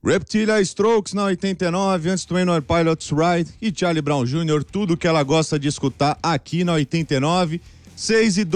Reptilia Strokes na 89, antes Twenty Pilots Ride e Charlie Brown Jr., tudo que ela gosta de escutar aqui na 89, 6 e